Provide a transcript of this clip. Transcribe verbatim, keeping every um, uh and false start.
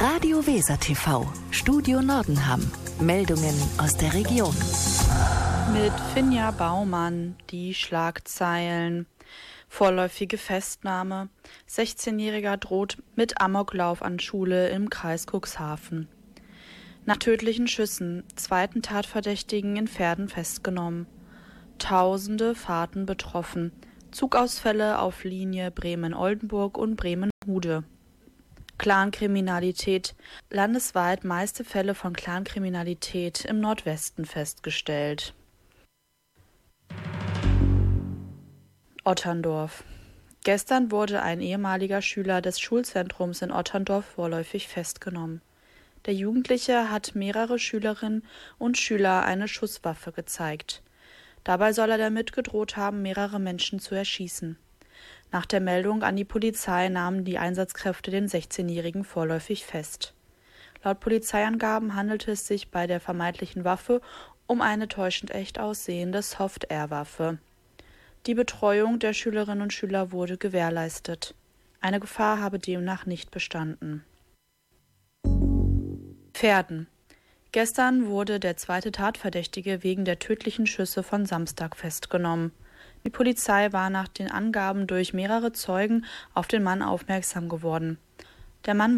Radio Weser T V, Studio Nordenham. Meldungen aus der Region. Mit Finja Baumann, die Schlagzeilen. Vorläufige Festnahme. sechzehnjähriger droht mit Amoklauf an Schule im Kreis Cuxhaven. Nach tödlichen Schüssen, zweiten Tatverdächtigen in Verden festgenommen. Tausende Fahrten betroffen. Zugausfälle auf Linie Bremen-Oldenburg und Bremen-Hude. Clankriminalität. Landesweit meiste Fälle von Clankriminalität im Nordwesten festgestellt. Otterndorf. Gestern wurde ein ehemaliger Schüler des Schulzentrums in Otterndorf vorläufig festgenommen. Der Jugendliche hat mehrere Schülerinnen und Schüler eine Schusswaffe gezeigt. Dabei soll er damit gedroht haben, mehrere Menschen zu erschießen. Nach der Meldung an die Polizei nahmen die Einsatzkräfte den sechzehnjährigen vorläufig fest. Laut Polizeiangaben handelte es sich bei der vermeintlichen Waffe um eine täuschend echt aussehende Soft-Air-Waffe. Die Betreuung der Schülerinnen und Schüler wurde gewährleistet. Eine Gefahr habe demnach nicht bestanden. Verden. Gestern wurde der zweite Tatverdächtige wegen der tödlichen Schüsse von Samstag festgenommen. Die Polizei war nach den Angaben durch mehrere Zeugen auf den Mann aufmerksam geworden. Der Mann